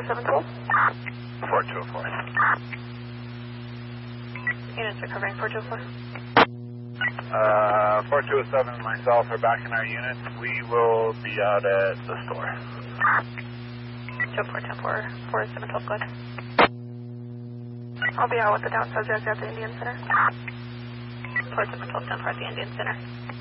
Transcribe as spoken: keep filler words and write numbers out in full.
seven twelve. four two oh four. Units are covering four two oh four. Uh, four two oh seven and myself are back in our units. We will be out at the store. two four ten four, four seven twelve, go ahead. I'll be out with the downstairs guys at the Indian Center. four seven twelve ten four at the Indian Center.